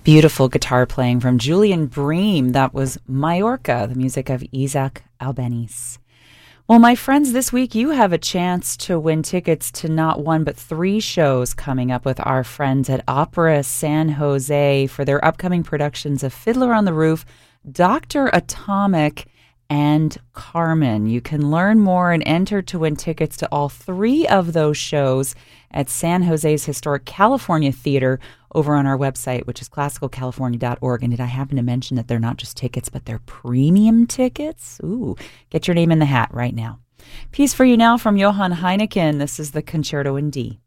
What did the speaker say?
Beautiful guitar playing from Julian Bream. That was Majorca, the music of Isaac Albeniz. Well, my friends, this week you have a chance to win tickets to not one but 3 shows coming up with our friends at Opera San Jose for their upcoming productions of Fiddler on the Roof, Dr. Atomic, and Carmen. You can learn more and enter to win tickets to all 3 of those shows at San Jose's Historic California Theater over on our website, which is classicalcalifornia.org. And did I happen to mention that they're not just tickets, but they're premium tickets? Ooh, get your name in the hat right now. Piece for you now from Johann Heineken. This is the Concerto in D.